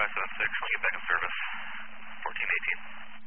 576, when you get back in service, 1418.